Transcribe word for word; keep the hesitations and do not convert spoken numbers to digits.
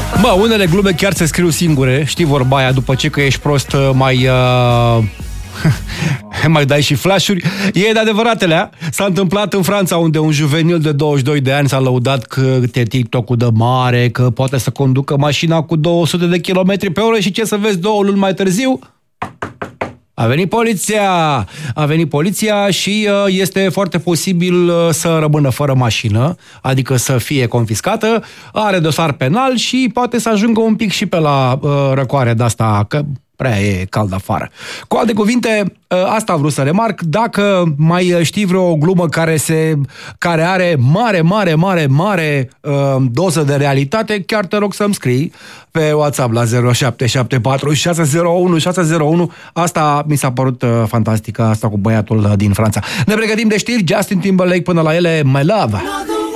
Bă, unele glume chiar se scriu singure. Știi vorba aia, după ce că ești prost mai... Uh... mai dai și flash-uri. E de adevăratele. S-a întâmplat în Franța, unde un juvenil de douăzeci și doi de ani s-a lăudat că te TikTok-ul de mare, că poate să conducă mașina cu două sute de kilometri pe oră și ce să vezi două luni mai târziu? A venit poliția! A venit poliția și uh, este foarte posibil uh, să rămână fără mașină, adică să fie confiscată, are dosar penal și poate să ajungă un pic și pe la uh, răcoare de asta, că prea e cald afară. Cu alte cuvinte, asta am vrut să remarc. Dacă mai știi vreo glumă care, se, care are mare, mare, mare, mare uh, doză de realitate, chiar te rog să-mi scrii pe WhatsApp la zero șapte șapte patru șase zero unu șase zero unu. Asta mi s-a părut uh, fantastică, asta cu băiatul uh, din Franța. Ne pregătim de știri, Justin Timberlake până la ele, My Love.